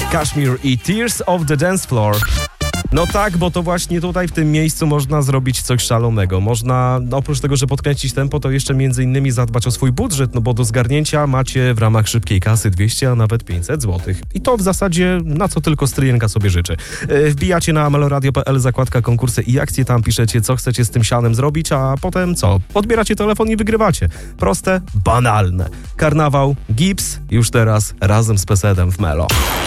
Kashmir i Tears of the Dance Floor. No tak, bo to właśnie tutaj w tym miejscu można zrobić coś szalonego. Można, oprócz tego, że podkręcić tempo, to jeszcze między innymi zadbać o swój budżet, no bo do zgarnięcia macie w ramach szybkiej kasy 200, a nawet 500 zł. I to w zasadzie na co tylko stryjenka sobie życzy. Wbijacie na meloradio.pl, zakładka konkursy i akcje, tam piszecie, co chcecie z tym sianem zrobić, a potem co? Podbieracie telefon i wygrywacie. Proste, banalne. Karnawał, Gibbs już teraz razem z Pesedem w Melo.